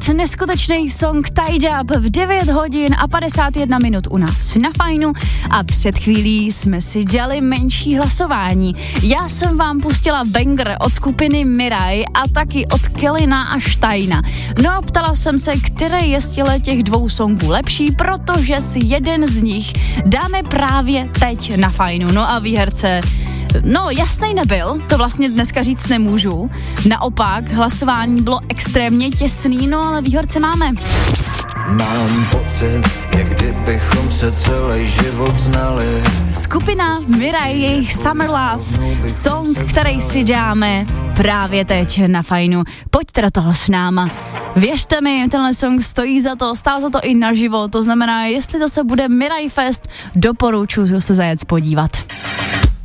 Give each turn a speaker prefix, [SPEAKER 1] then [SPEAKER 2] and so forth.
[SPEAKER 1] neskutečný song Tied Up v 9 hodin a 51 minut u nás na Fajnu a před chvílí jsme si dělali menší hlasování. Já jsem vám pustila banger od skupiny Mirai a taky od Kellyna a Steina. No a ptala jsem se, který je z těch dvou songů lepší, protože si jeden z nich dáme právě teď na Fajnu. No a výherce, no jasnej nebyl, to vlastně dneska říct nemůžu. Naopak, hlasování bylo extrémně těsný, no ale výherce máme.
[SPEAKER 2] Mám pocit, jak kdybychom se celý život znali.
[SPEAKER 1] Skupina Mirai, jejich Summer Love, song, který si dáme právě teď na Fajnu. Pojďte do toho s náma. Věřte mi, tenhle song stojí za to, stál za to i naživo, to znamená, jestli zase bude Mirai Fest, doporučuji se zajet podívat.